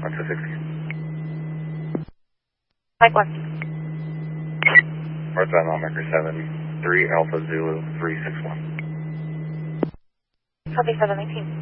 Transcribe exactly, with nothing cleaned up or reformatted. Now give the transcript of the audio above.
one two six. Mike one. Northbound mile marker seven three Alpha Zulu three six one. Copy seven nineteen.